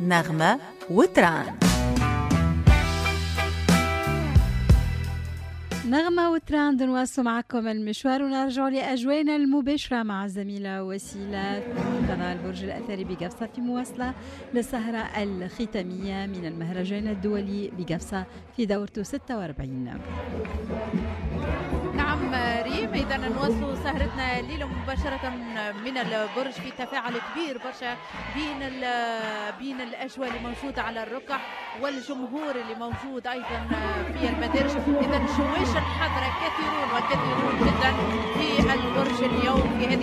نغمة وتران. نغمة وتران نواصل معكم المشوار ونرجع لأجوانا المباشرة مع الزميلة وسيلة من قناة البرج الأثري بقفصة في مواصلة للسهرة الختامية من المهرجان الدولي بقفصة في دورته 46. نعم ريم، إذا نواصل سهرتنا الليلة مباشرة من البرج في تفاعل كبير برشا بين الأجواء اللي موجودة على الركع والجمهور اللي موجود أيضا في المدارج. إذا شواش الحضرة كثيرون وكثيرون جدا في البرج اليوم في هذه